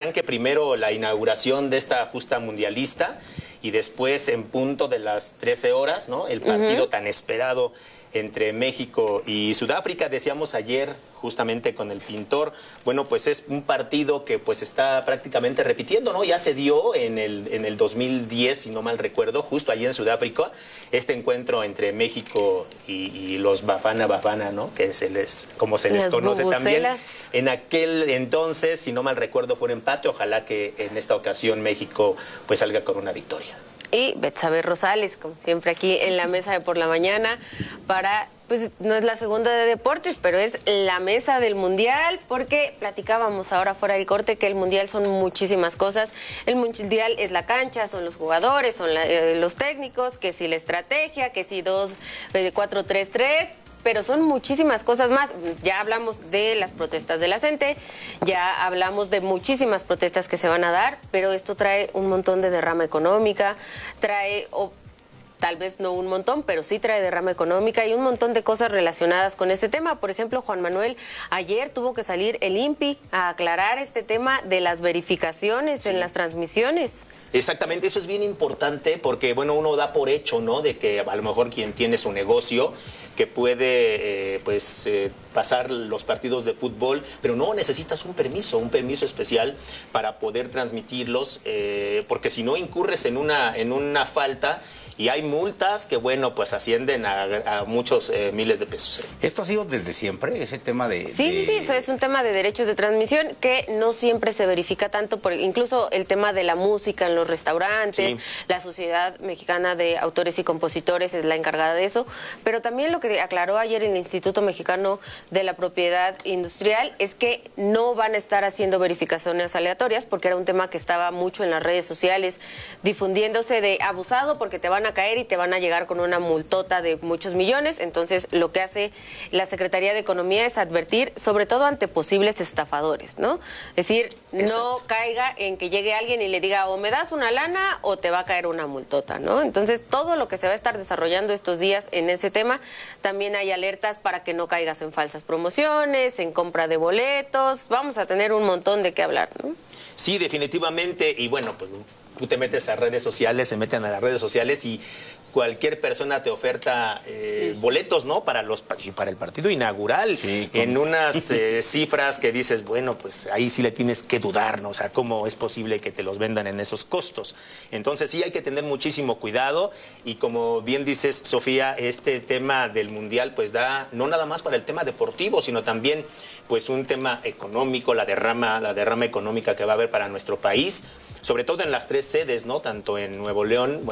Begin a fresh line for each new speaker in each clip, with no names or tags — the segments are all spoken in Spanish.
arranque primero la inauguración de esta justa mundialista y después en punto de las 13 horas, ¿no? El partido tan esperado entre México y Sudáfrica. Decíamos ayer justamente con el pintor, bueno, pues es un partido que pues está prácticamente repitiendo, ¿no? Ya se dio en el 2010, si no mal recuerdo, justo allí en Sudáfrica, este encuentro entre México y los Bafana, ¿no? Que como se les conoce también. En aquel entonces, si no mal recuerdo, fue un empate. Ojalá que en esta ocasión México pues salga con una victoria.
Y Betsabe Rosales, como siempre aquí en la mesa de por la mañana, pues no es la segunda de deportes, pero es la mesa del Mundial, porque platicábamos ahora fuera del corte que el Mundial son muchísimas cosas. El Mundial es la cancha, son los jugadores, son los técnicos, que si la estrategia, que si 4-3-3, pero son muchísimas cosas más. Ya hablamos de las protestas de la CENTE, ya hablamos de muchísimas protestas que se van a dar, pero esto trae un montón de derrama económica, tal vez no un montón, pero sí trae derrama económica y un montón de cosas relacionadas con este tema. Por ejemplo, Juan Manuel, ayer tuvo que salir el INPI a aclarar este tema de las verificaciones en las transmisiones.
Exactamente, eso es bien importante porque, bueno, uno da por hecho, ¿no?, de que a lo mejor quien tiene su negocio, que puede, pasar los partidos de fútbol, pero no, necesitas un permiso especial para poder transmitirlos, porque si no incurres en una falta. Y hay multas que, bueno, pues ascienden a muchos miles de pesos.
¿Esto ha sido desde siempre, ese tema de...?
Sí, eso es un tema de derechos de transmisión que no siempre se verifica tanto, incluso el tema de la música en los restaurantes, la Sociedad Mexicana de Autores y Compositores es la encargada de eso, pero también lo que aclaró ayer el Instituto Mexicano de la Propiedad Industrial es que no van a estar haciendo verificaciones aleatorias, porque era un tema que estaba mucho en las redes sociales, difundiéndose de abusado porque te van a caer y te van a llegar con una multota de muchos millones. Entonces, lo que hace la Secretaría de Economía es advertir, sobre todo ante posibles estafadores, ¿no? Es decir, no caiga en que llegue alguien y le diga o me das una lana o te va a caer una multota, ¿no? Entonces, todo lo que se va a estar desarrollando estos días en ese tema, también hay alertas para que no caigas en falsas promociones, en compra de boletos. Vamos a tener un montón de qué hablar, ¿no?
Sí, definitivamente. Y bueno, pues tú te metes a redes sociales, se meten a las redes sociales y cualquier persona te oferta boletos, ¿no? Para el partido inaugural, en unas cifras que dices, bueno, pues ahí sí le tienes que dudar, ¿no? O sea, ¿cómo es posible que te los vendan en esos costos? Entonces sí hay que tener muchísimo cuidado y como bien dices, Sofía, este tema del Mundial pues da no nada más para el tema deportivo, sino también pues un tema económico, la derrama económica que va a haber para nuestro país, sobre todo en las tres sedes, ¿no? Tanto en Nuevo León,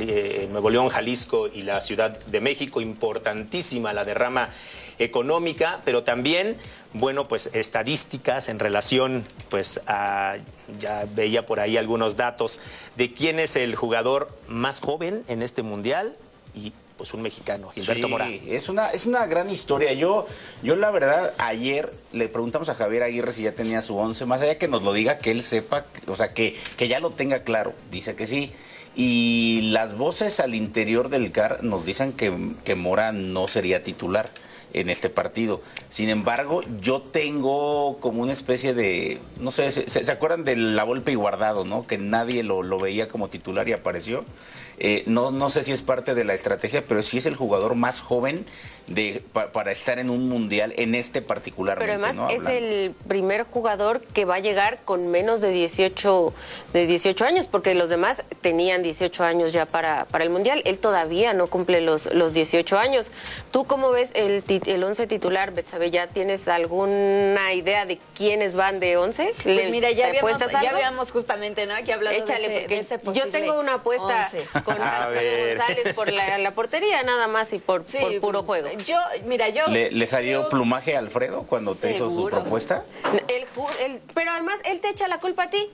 Jalisco y la Ciudad de México, importantísima la derrama económica, pero también, bueno, pues estadísticas en relación, pues ya veía por ahí algunos datos de quién es el jugador más joven en este Mundial y pues un mexicano, Gilberto Mora.
Es una gran historia. Yo la verdad, ayer le preguntamos a Javier Aguirre si ya tenía su 11, más allá que nos lo diga, que él sepa, o sea, que ya lo tenga claro. Dice que sí. Y las voces al interior del CAR nos dicen que Mora no sería titular en este partido. Sin embargo, yo tengo como una especie de, no sé, ¿se acuerdan de La Volpe y Guardado, no? Que nadie lo veía como titular y apareció. No sé si es parte de la estrategia, pero sí es el jugador más joven para estar en un mundial en este particularmente.
Pero además,
¿no?
es el primer jugador que va a llegar con menos de 18 años, porque los demás tenían 18 años ya para el mundial. Él todavía no cumple los 18 años. ¿Tú cómo ves el 11 titular, Betsabe? ¿Ya tienes alguna idea de quiénes van de 11?
Pues mira, ya habíamos justamente, ¿no? Aquí hablando de ese posible.
Yo tengo una apuesta 11. Con González por la portería, nada más, y por puro juego.
¿Le salió plumaje a Alfredo cuando te hizo su propuesta?
Pero además, él te echa la culpa a ti.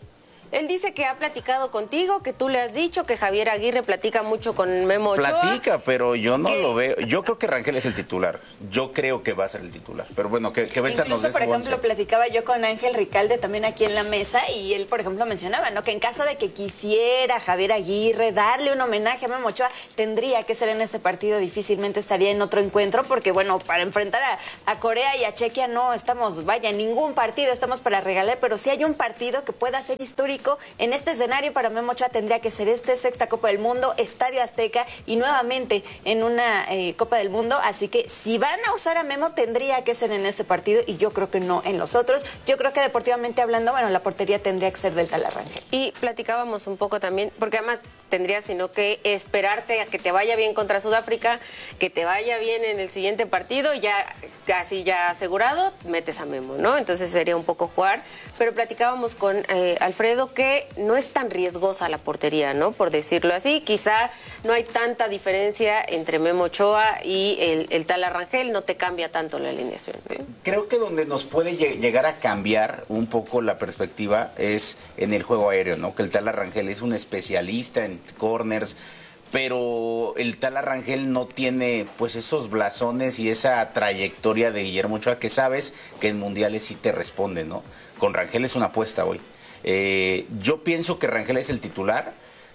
Él dice que ha platicado contigo, que tú le has dicho, que Javier Aguirre platica mucho con Memo Ochoa.
Platica, pero yo no lo veo. Yo creo que Rangel es el titular. Yo creo que va a ser el titular. Pero bueno, que Benza nos dé su
por ejemplo,
once.
platicaba yo con Ángel Ricalde también aquí en la mesa y él, por ejemplo, mencionaba, ¿no? Que en caso de que quisiera Javier Aguirre darle un homenaje a Memo Ochoa, tendría que ser en ese partido, difícilmente estaría en otro encuentro, porque bueno, para enfrentar a Corea y a Chequia no estamos, vaya, en ningún partido estamos para regalar, pero si hay un partido que pueda ser histórico en este escenario para Memo Ochoa, tendría que ser sexta Copa del Mundo, Estadio Azteca y nuevamente en una Copa del Mundo, así que si van a usar a Memo tendría que ser en este partido y yo creo que no en los otros. Yo creo que deportivamente hablando, bueno, la portería tendría que ser del Tala Rangel.
Y platicábamos un poco también, porque además tendrías sino que esperarte a que te vaya bien contra Sudáfrica, que te vaya bien en el siguiente partido, ya casi ya asegurado, metes a Memo, ¿no? Entonces sería un poco jugar, pero platicábamos con Alfredo que no es tan riesgosa la portería, ¿no? Por decirlo así, quizá no hay tanta diferencia entre Memo Ochoa y el Tala Rangel, no te cambia tanto la alineación, ¿no?
Creo que donde nos puede llegar a cambiar un poco la perspectiva es en el juego aéreo, ¿no? Que el Tala Rangel es un especialista en corners, pero el Tala Rangel no tiene pues esos blasones y esa trayectoria de Guillermo Ochoa que sabes que en mundiales sí te responde, ¿no? Con Rangel es una apuesta hoy. Yo pienso que Rangel es el titular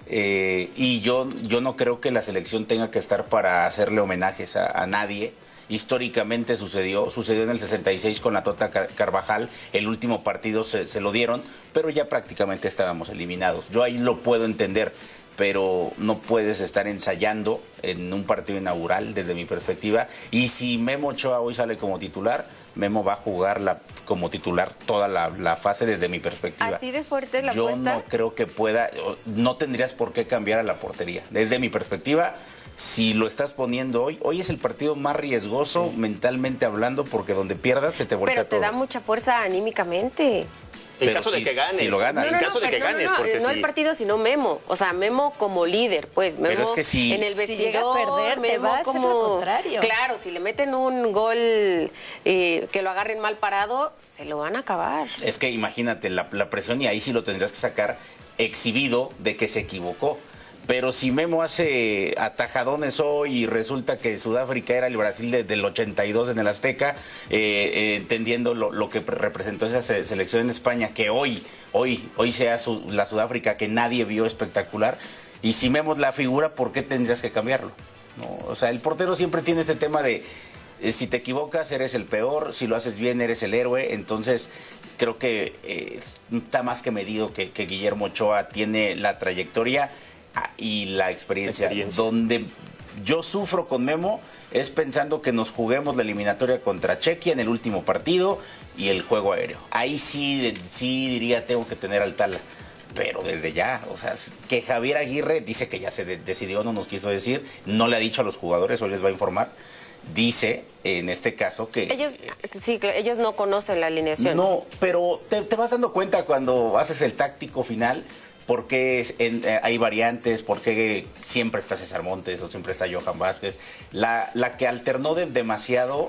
y yo no creo que la selección tenga que estar para hacerle homenajes a nadie. Históricamente sucedió en el 66 con la Tota Carvajal, el último partido se lo dieron, pero ya prácticamente estábamos eliminados. Yo ahí lo puedo entender, pero no puedes estar ensayando en un partido inaugural desde mi perspectiva. Y si Memo Ochoa hoy sale como titular, Memo va a jugar como titular toda la fase desde mi perspectiva.
¿Así de fuerte es la
Yo
apuesta?
no creo que pueda, no tendrías por qué cambiar a la portería. Desde mi perspectiva, si lo estás poniendo hoy es el partido más riesgoso mentalmente hablando, porque donde pierdas se te voltea todo.
Pero te da mucha fuerza anímicamente.
En caso de que ganes.
Si lo ganas.
En caso de que ganes, porque
no el partido, sino Memo. O sea, Memo como líder, pues. Memo
pero es que si,
en el vestidor,
llega a perder,
Memo
te va a hacer
como
lo contrario.
Claro, si le meten un gol que lo agarren mal parado, se lo van a acabar.
Es que imagínate la presión, y ahí sí lo tendrías que sacar exhibido de que se equivocó. Pero si Memo hace atajadones hoy y resulta que Sudáfrica era el Brasil del 82 en el Azteca, entendiendo lo que representó esa selección en España, que hoy sea la Sudáfrica que nadie vio espectacular, y si Memo es la figura, ¿por qué tendrías que cambiarlo? ¿No? O sea, el portero siempre tiene este tema de si te equivocas eres el peor, si lo haces bien eres el héroe. Entonces creo que está más que medido que Guillermo Ochoa tiene la trayectoria y la experiencia. Donde yo sufro con Memo es pensando que nos juguemos la eliminatoria contra Chequia en el último partido y el juego aéreo. Ahí sí diría tengo que tener al Tala. Pero desde ya, o sea, que Javier Aguirre dice que ya se decidió, no nos quiso decir, no le ha dicho a los jugadores, hoy les va a informar. Dice, en este caso, que...
Ellos no conocen la alineación.
No, pero te vas dando cuenta cuando haces el táctico final, por qué hay variantes, por qué siempre está César Montes o siempre está Johan Vázquez. La que alternó demasiado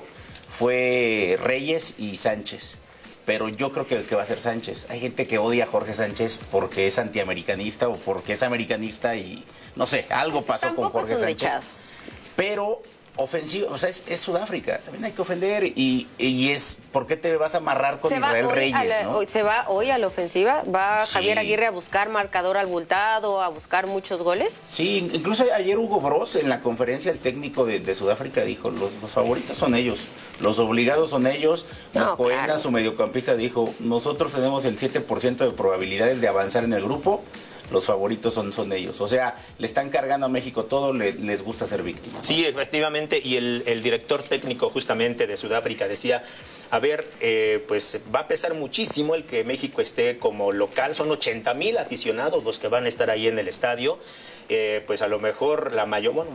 fue Reyes y Sánchez. Pero yo creo que va a ser Sánchez. Hay gente que odia a Jorge Sánchez porque es antiamericanista o porque es americanista y no sé, algo pasó con Jorge Sánchez. Pero ofensivo, o sea, es Sudáfrica, también hay que ofender y es, ¿por qué te vas a amarrar con Israel Reyes? ¿No?
Se va hoy a la ofensiva, va Javier Aguirre a buscar marcador abultado, a buscar muchos goles.
Sí, incluso ayer Hugo Bross en la conferencia, el técnico de Sudáfrica dijo, los favoritos son ellos, los obligados son ellos. Mocoena, claro, su mediocampista, dijo, nosotros tenemos el 7% de probabilidades de avanzar en el grupo, los favoritos son ellos. O sea, le están cargando a México todo, les gusta ser víctimas, ¿no?
Sí, efectivamente, y el director técnico justamente de Sudáfrica decía, a ver, pues va a pesar muchísimo el que México esté como local, son 80,000 aficionados los que van a estar ahí en el estadio, pues a lo mejor la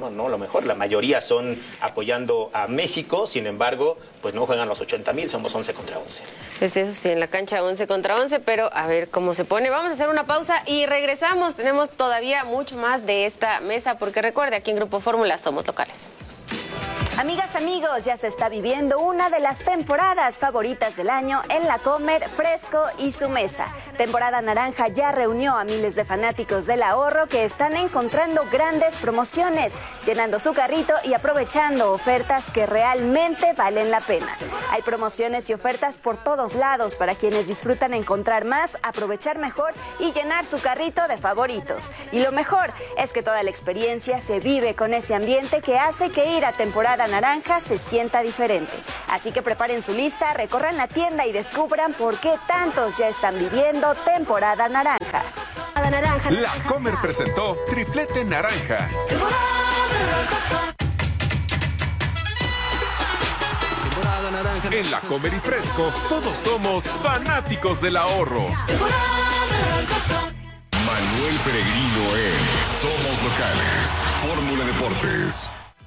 mayoría son apoyando a México, sin embargo, pues no juegan los 80,000, somos 11 contra 11.
Pues eso sí, en la cancha 11 contra 11, pero a ver cómo se pone. Vamos a hacer una pausa y regresamos. Tenemos todavía mucho más de esta mesa, porque recuerde, aquí en Grupo Fórmula somos locales.
Amigas, amigos, ya se está viviendo una de las temporadas favoritas del año en La Comer, Fresco y Su Mesa. Temporada naranja ya reunió a miles de fanáticos del ahorro que están encontrando grandes promociones, llenando su carrito y aprovechando ofertas que realmente valen la pena. Hay promociones y ofertas por todos lados para quienes disfrutan encontrar más, aprovechar mejor y llenar su carrito de favoritos. Y lo mejor es que toda la experiencia se vive con ese ambiente que hace que ir a temporada naranja se sienta diferente. Así que preparen su lista, recorran la tienda y descubran por qué tantos ya están viviendo temporada naranja.
La Comer presentó Triplete Naranja. En La Comer y Fresco, todos somos fanáticos del ahorro. Manuel Peregrino en Somos Locales. Fórmula Deportes.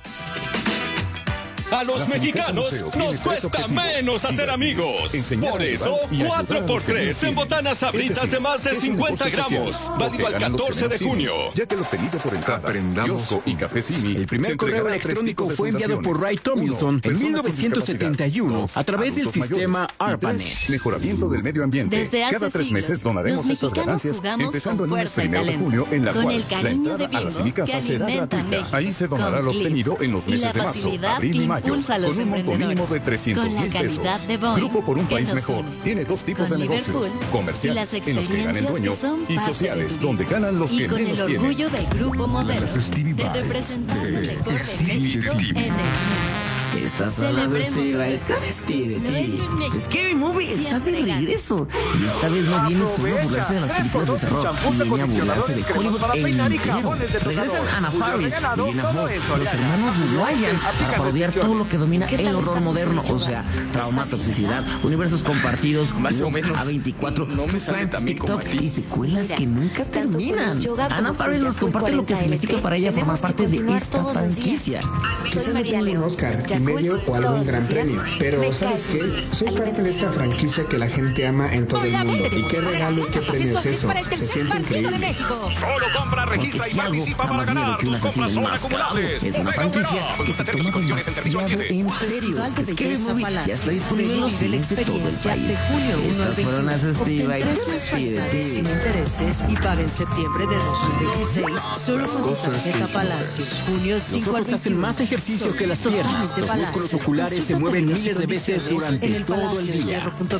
A los mexicanos nos cuesta menos hacer amigos. Por eso, 4x3 en botanas sabritas de más de 50 gramos. Válido al 14 de junio.
Ya que lo pedido por entradas, Kiosco y Café Simi.
El primer correo electrónico fue enviado por Ray Tomlinson en 1971 a través del sistema ARPANET.
Mejoramiento del medio ambiente. Cada 3 meses donaremos estas ganancias, empezando el lunes 1 de junio, en la cual la entrada a la Cinicasa será gratuita. Ahí se donará lo obtenido en los meses de marzo, abril y mayo, con un monto mínimo de 300,000 pesos. Grupo por un país mejor tiene 2 tipos de negocios: comerciales, en los que gana el dueño, y sociales, donde ganan los que menos tienen.
Orgullo del Grupo Modelo, de representar lo mejor de México en el mundo.
Estas son las Stevie Vibes con Stevie de Scary Movie está de regreso. Y esta vez no viene solo a burlarse de las películas de terror, viene a burlarse de Hollywood entero. Regresan Anna Faris y Lena Hope, los hermanos Wyan, para parodiar todo lo que domina el horror moderno, o sea, trauma, toxicidad, universos compartidos, más o menos A24, no me sale TikTok y secuelas que nunca terminan. Anna Faris nos comparte lo que significa para ella formar parte de esta franquicia.
Quizás no tengo un Oscar medio o algún gran premio, pero ¿sabes qué? Soy parte de esta franquicia que la gente ama en todo el mundo. ¿Y qué regalo y qué premio es eso? Se siente increíble.
Solo compra, registra y participa para ganar. Tus compras son acumulables.
Es una franquicia que se toma demasiado en serio. Scary Movie ya está disponible en los cines de todo el país. Estas fueron las Stevie Vibes
sin intereses y paga en septiembre de 2026 solo con tu tarjeta Palacio. Junio 5 al 21.
Hacen más ejercicio que las piernas. Los músculos oculares se mueven miles de veces durante todo el día.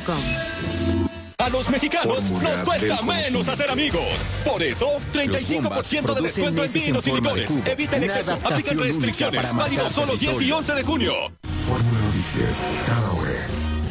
A los mexicanos nos cuesta menos hacer amigos. Por eso, 35% de descuento en vinos y licores. Eviten exceso, apliquen restricciones. Válido solo 10 y 11 de junio.
Fórmula Noticias, cada hora.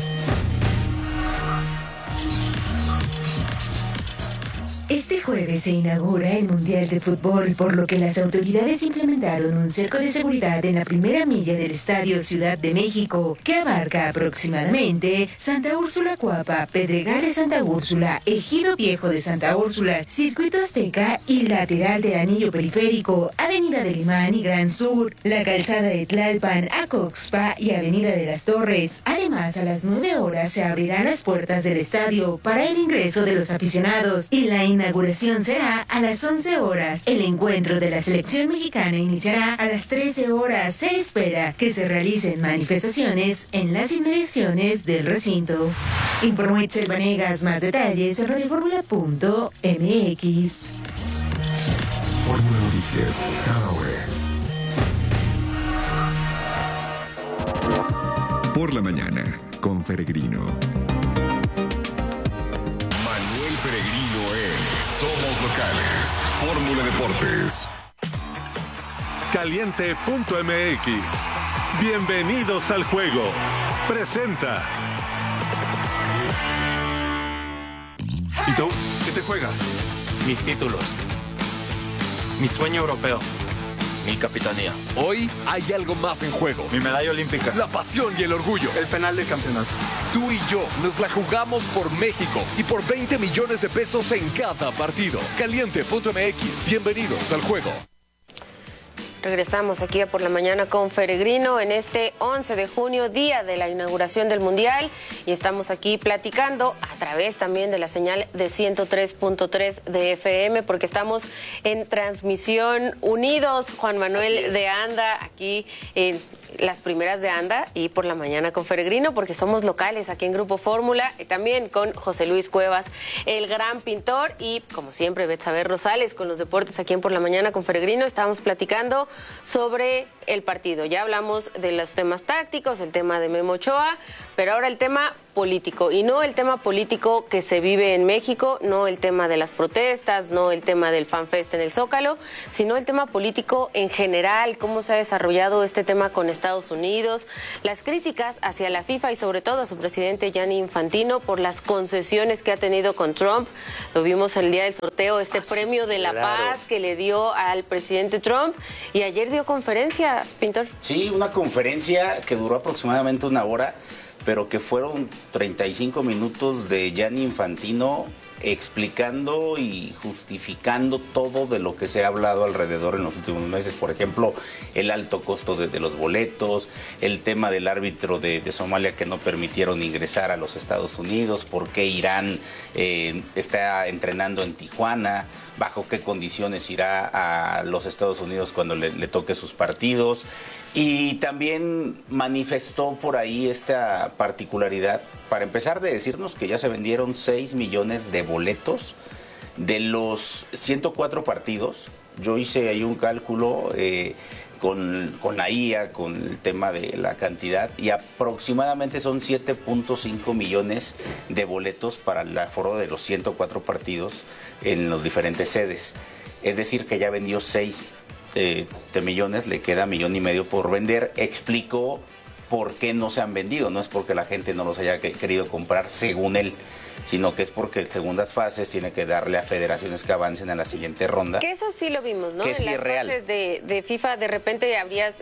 Este jueves se inaugura el Mundial de Fútbol, por lo que las autoridades implementaron un cerco de seguridad en la primera milla del Estadio Ciudad de México, que abarca aproximadamente Santa Úrsula Cuapa, Pedregales Santa Úrsula, Ejido Viejo de Santa Úrsula, Circuito Azteca y lateral de Anillo Periférico, Avenida del Imán y Gran Sur, la calzada de Tlalpan, Acoxpa y Avenida de las Torres. Además, a las 9 horas se abrirán las puertas del estadio para el ingreso de los aficionados y la inauguración será a las 11 horas. El encuentro de la selección mexicana iniciará a las 13 horas. Se espera que se realicen manifestaciones en las inmediaciones del recinto. Informó Itzel Vanegas. Más detalles en radioformula.mx.
Fórmula Noticias, cada hora. Por la mañana, con Peregrino. Manuel Peregrino en Somos Locales. Fórmula Deportes.
Caliente.mx. Bienvenidos al juego. Presenta. ¿Y tú? ¿Qué te juegas?
Mis títulos. Mi sueño europeo. Mi capitanía.
Hoy hay algo más en juego.
Mi medalla olímpica.
La pasión y el orgullo.
El penal del campeonato.
Tú y yo nos la jugamos por México y por 20 millones de pesos en cada partido. Caliente.mx. Bienvenidos al juego.
Regresamos aquí a Por la Mañana con Peregrino en este 11 de junio, día de la inauguración del Mundial, y estamos aquí platicando a través también de la señal de 103.3 de FM, porque estamos en transmisión unidos. Juan Manuel de Anda aquí las primeras de Anda y por la mañana con Feregrino, porque somos locales aquí en Grupo Fórmula, y también con José Luis Cuevas, el gran pintor, y como siempre Betsabe Rosales con los deportes aquí en Por la Mañana con Feregrino. Estábamos platicando sobre el partido. Ya hablamos de los temas tácticos, el tema de Memo Ochoa, pero ahora el tema político, y no el tema político que se vive en México, no el tema de las protestas, no el tema del FanFest en el Zócalo, sino el tema político en general, cómo se ha desarrollado este tema con Estados Unidos, las críticas hacia la FIFA y sobre todo a su presidente Gianni Infantino por las concesiones que ha tenido con Trump. Lo vimos el día del sorteo, premio de la paz que le dio al presidente Trump, y ayer dio conferencia, Pintor.
Sí, una conferencia que duró aproximadamente 1 hora, pero que fueron 35 minutos de Gianni Infantino explicando y justificando todo de lo que se ha hablado alrededor en los últimos meses. Por ejemplo, el alto costo de los boletos, el tema del árbitro de Somalia que no permitieron ingresar a los Estados Unidos, por qué Irán está entrenando en Tijuana, bajo qué condiciones irá a los Estados Unidos cuando le toque sus partidos. Y también manifestó por ahí esta particularidad, para empezar, de decirnos que ya se vendieron 6 millones de boletos de los 104 partidos. Yo hice ahí un cálculo con la IA, con el tema de la cantidad, y aproximadamente son 7.5 millones de boletos para el aforo de los 104 partidos en los diferentes sedes. Es decir, que ya vendió 6 millones, le queda 1,5 millones por vender. Explicó por qué no se han vendido. No es porque la gente no los haya querido comprar, según él, sino que es porque en segundas fases tiene que darle a federaciones que avancen a la siguiente ronda.
Que eso sí lo vimos, ¿no?
Que
en
sí
las
es real.
fases de FIFA, de repente abrías,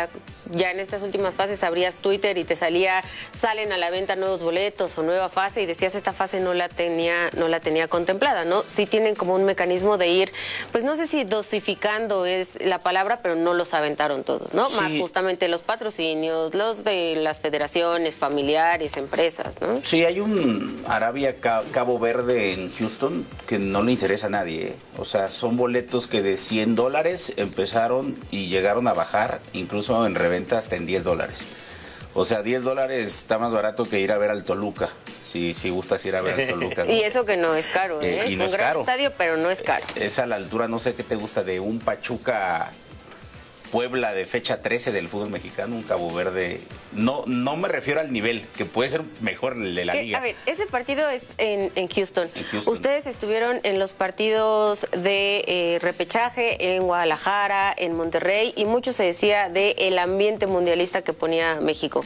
ya en estas últimas fases abrías Twitter y te salen a la venta nuevos boletos o nueva fase, y decías esta fase no la tenía contemplada, ¿no? Sí tienen como un mecanismo de ir, pues no sé si dosificando es la palabra, pero no los aventaron todos, ¿no?
Sí.
Más justamente los patrocinios, los de las federaciones, familiares, empresas, ¿no?
Sí, hay un Arabia Cabo Verde en Houston que no le interesa a nadie, ¿eh? O sea, son boletos que de $100 empezaron y llegaron a bajar, incluso en reventa hasta en $10. O sea, $10 está más barato que ir a ver al Toluca, si gustas ir a ver al Toluca, ¿no?
Y eso que no es caro, ¿eh?
Y
Es
no
un
es
gran
caro.
estadio, pero no es caro.
Es a la altura, no sé qué te gusta, de un Pachuca Puebla de fecha 13 del fútbol mexicano, un Cabo Verde. No me refiero al nivel, que puede ser mejor el de la liga.
A ver, ese partido es en Houston.
En Houston.
Ustedes estuvieron en los partidos de repechaje en Guadalajara, en Monterrey, y mucho se decía del ambiente mundialista que ponía México.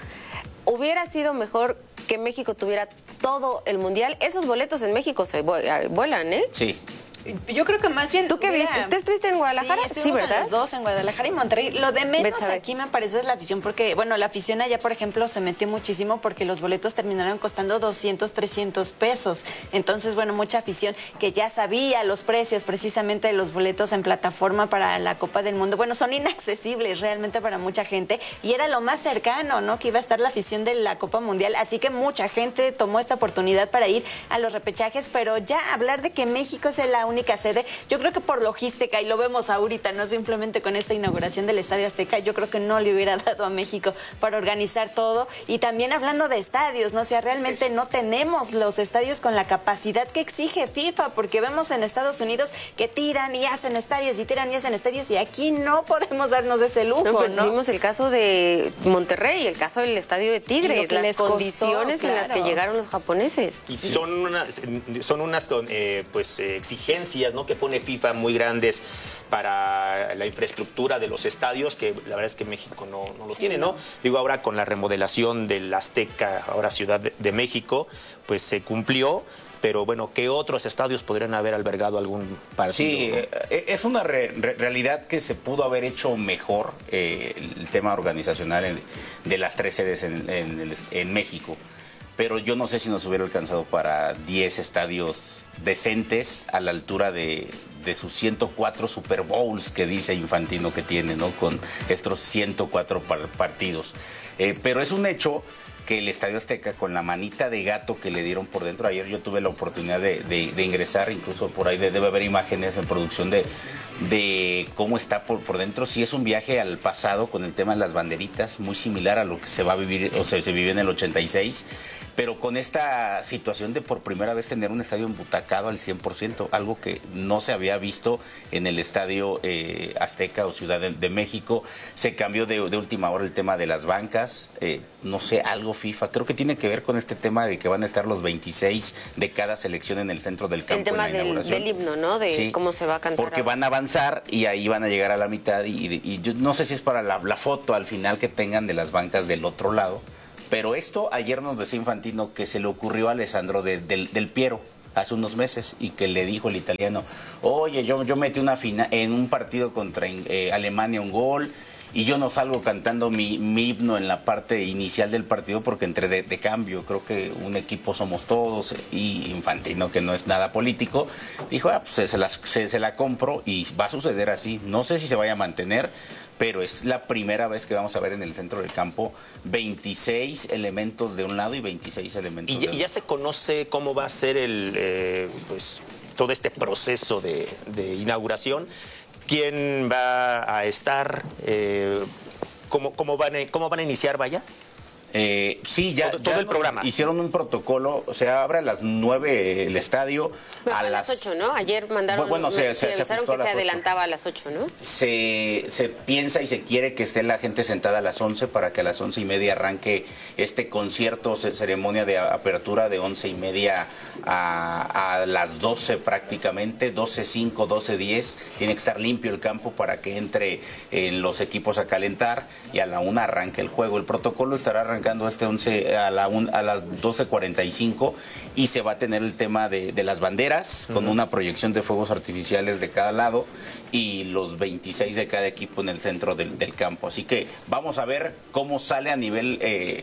¿Hubiera sido mejor que México tuviera todo el mundial? Esos boletos en México se vuelan, ¿eh?
Sí.
Yo creo que más bien...
¿Tú qué viste? ¿Tú estuviste en Guadalajara?
Sí,
¿verdad?
En los dos, en Guadalajara y Monterrey. Lo de menos
Betsabe.
aquí me parece es la afición, porque, bueno, la afición allá, por ejemplo, se metió muchísimo porque los boletos terminaron costando 200, 300 pesos. Entonces, bueno, mucha afición que ya sabía los precios precisamente de los boletos en plataforma para la Copa del Mundo. Bueno, son inaccesibles realmente para mucha gente, y era lo más cercano, ¿no?, que iba a estar la afición de la Copa Mundial. Así que mucha gente tomó esta oportunidad para ir a los repechajes, pero ya hablar de que México es la única sede, yo creo que por logística, y lo vemos ahorita, no simplemente con esta inauguración del Estadio Azteca, yo creo que no le hubiera dado a México para organizar todo. Y también hablando de estadios, ¿no? O sea, realmente no tenemos los estadios con la capacidad que exige FIFA, porque vemos en Estados Unidos que tiran y hacen estadios, y tiran y hacen estadios, y aquí no podemos darnos ese lujo,
No, pues
¿no?
vimos el caso de Monterrey, el caso del estadio de Tigres, las condiciones en las que llegaron los japoneses.
Y son unas pues exigencias, ¿no?, que pone FIFA muy grandes para la infraestructura de los estadios, que la verdad es que México no lo tiene, ¿no? Digo, ahora con la remodelación del Azteca, ahora Ciudad de México, pues se cumplió. Pero bueno, ¿qué otros estadios podrían haber albergado algún partido?
Sí,
¿no?
Es una realidad que se pudo haber hecho mejor, el tema organizacional de las 3 sedes en México. Pero yo no sé si nos hubiera alcanzado para 10 estadios decentes a la altura de sus 104 Super Bowls que dice Infantino que tiene, ¿no?, con estos 104 partidos. Pero es un hecho que el Estadio Azteca, con la manita de gato que le dieron por dentro, ayer yo tuve la oportunidad de ingresar, incluso por ahí debe haber imágenes en producción de de cómo está por dentro. Sí es un viaje al pasado con el tema de las banderitas, muy similar a lo que se va a vivir, o sea, se vivió en el 86, pero con esta situación de por primera vez tener un estadio embutacado al 100%, algo que no se había visto en el estadio Azteca o Ciudad de México. Se cambió de última hora el tema de las bancas, no sé, algo FIFA, creo que tiene que ver con este tema de que van a estar los 26 de cada selección en el centro del campo.
El tema
en la inauguración
del himno, ¿no? De sí, cómo se va a cantar.
Porque van a avanzar y ahí van a llegar a la mitad y yo no sé si es para la foto al final que tengan de las bancas del otro lado. Pero esto ayer nos decía Infantino que se le ocurrió a Alessandro del Piero hace unos meses y que le dijo el italiano, oye, yo metí una en un partido contra Alemania un gol y yo no salgo cantando mi himno en la parte inicial del partido porque entré de cambio, creo que un equipo somos todos, y Infantino, que no es nada político, dijo, pues se la compro y va a suceder así, no sé si se vaya a mantener, pero es la primera vez que vamos a ver en el centro del campo 26 elementos de un lado y 26 elementos de otro.
¿Y ya se conoce cómo va a ser pues, todo este proceso de inauguración? ¿Quién va a estar? ¿Cómo van a iniciar, vaya?
Sí, ya
todo el programa.
Hicieron un protocolo, o sea, abre a las 9 el estadio.
A las 8, ¿no? Ayer mandaron, se avisaron que se adelantaba a las 8, ¿no?
Se piensa y se quiere que esté la gente sentada a las 11 para que a las 11:30 arranque este concierto, ceremonia de apertura de 11:30 a las 12 prácticamente, 12:05, 12:10. Tiene que estar limpio el campo para que entre los equipos a calentar y a la 1 arranque el juego. El protocolo estará arrancando este 11 a las 12:45 y se va a tener el tema de las banderas con una proyección de fuegos artificiales de cada lado y los 26 de cada equipo en el centro del campo. Así que vamos a ver cómo sale a nivel,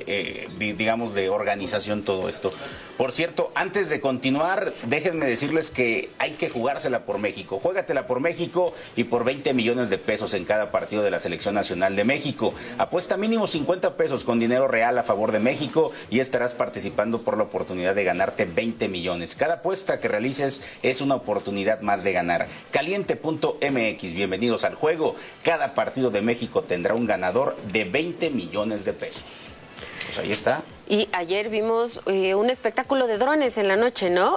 digamos, de organización todo esto. Por cierto, antes de continuar, déjenme decirles que hay que jugársela por México. Juégatela por México y por 20 millones de pesos en cada partido de la Selección Nacional de México. Apuesta mínimo 50 pesos con dinero real a favor de México y estarás participando por la oportunidad de ganarte 20 millones. Cada apuesta que realices es una oportunidad más de ganar. Caliente.mx, bienvenidos al juego. Cada partido de México tendrá un ganador de 20 millones de pesos. Pues ahí está.
Y ayer vimos un espectáculo de drones en la noche, ¿no?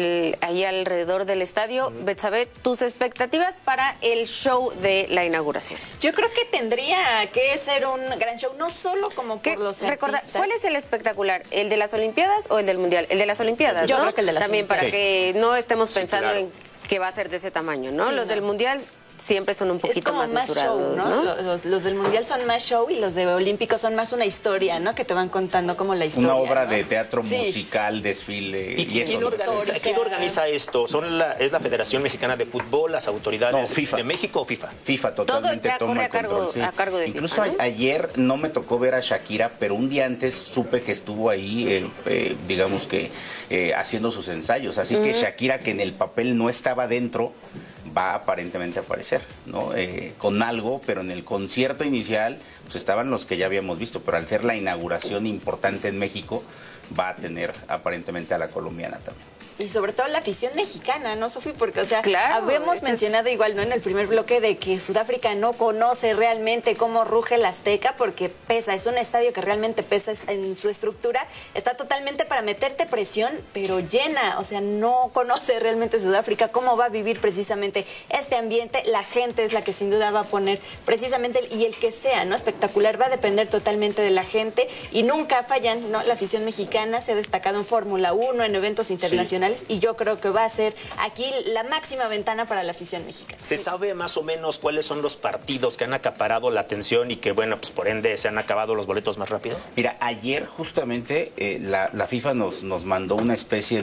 Ahí alrededor del estadio. Betsabe, tus expectativas para el show de la inauguración.
Yo creo que tendría que ser un gran show, no solo como por los artistas.
¿Cuál es el espectacular? ¿El de las Olimpiadas o el del Mundial? El de las Olimpiadas,
Yo
¿no?
creo que el de las
También
Olimpiadas.
Para que no estemos pensando en que va a ser de ese tamaño, ¿no?
Sí,
los del Mundial siempre son un poquito más mesurados,
show, ¿no? Los del Mundial son más show y los de Olímpicos son más una historia, ¿no? Que te van contando como la historia.
Una obra, ¿no?, de teatro
sí,
musical, desfile.
¿Y quién organiza esto? ¿Es la Federación Mexicana de Fútbol, las autoridades
FIFA.
de México o FIFA?
FIFA totalmente toma el control. Sí.
A cargo de
Incluso
FIFA, ¿no?
ayer no me tocó ver a Shakira, pero un día antes supe que estuvo ahí, digamos que haciendo sus ensayos. Así que Shakira, que en el papel no estaba dentro, va aparentemente a aparecer, ¿no? Con algo, pero en el concierto inicial pues estaban los que ya habíamos visto, pero al ser la inauguración importante en México, va a tener aparentemente a la colombiana también.
Y sobre todo la afición mexicana, ¿no, Sofi? Porque, o sea,
claro,
habíamos mencionado igual, ¿no?, en el primer bloque de que Sudáfrica no conoce realmente cómo ruge el Azteca porque pesa, es un estadio que realmente pesa en su estructura, está totalmente para meterte presión, pero llena, o sea, no conoce realmente Sudáfrica cómo va a vivir precisamente este ambiente, la gente es la que sin duda va a poner precisamente, y el que sea, ¿no?, espectacular, va a depender totalmente de la gente y nunca fallan, ¿no? La afición mexicana se ha destacado en Fórmula 1, en eventos internacionales. Y yo creo que va a ser aquí la máxima ventana para la afición mexicana.
¿Se sabe más o menos cuáles son los partidos que han acaparado la atención y que, bueno, pues por ende se han acabado los boletos más rápido?
Mira, ayer justamente la FIFA nos mandó una especie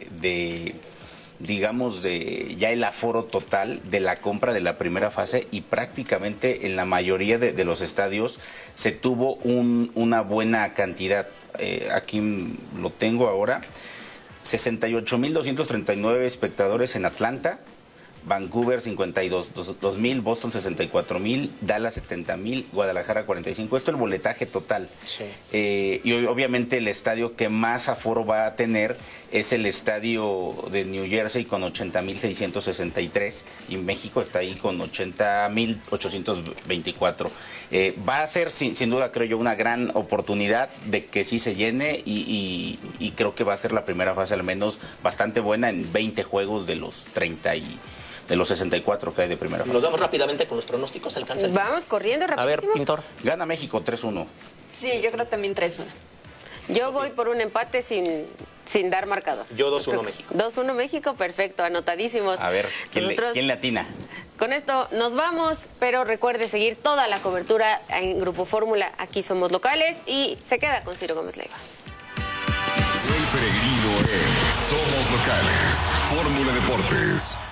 de digamos, de ya el aforo total de la compra de la primera fase y prácticamente en la mayoría de los estadios se tuvo una buena cantidad. Aquí lo tengo ahora. 68,239 espectadores en Atlanta, Vancouver 52,000, Boston 64,000, Dallas 70,000, Guadalajara 45. Esto es el boletaje total. Sí. Y obviamente el estadio que más aforo va a tener es el estadio de New Jersey con 80.663 y México está ahí con 80.824. Va a ser sin duda, creo yo, una gran oportunidad de que sí se llene y creo que va a ser la primera fase al menos bastante buena en 20 juegos de los 64 que hay de primera fase.
Nos vamos rápidamente con los pronósticos. ¿Alcanza?
Vamos corriendo rapidísimo.
A ver, Pintor.
Gana México 3-1.
Sí, yo creo también 3-1.
Yo voy por un empate sin dar marcador.
Yo 2-1 México.
2-1 México, perfecto, anotadísimos.
A ver, ¿quién le atina?
Con esto nos vamos, pero recuerde seguir toda la cobertura en Grupo Fórmula. Aquí somos locales y se queda con Ciro Gómez Leiva.
El peregrino es Somos Locales. Fórmula Deportes.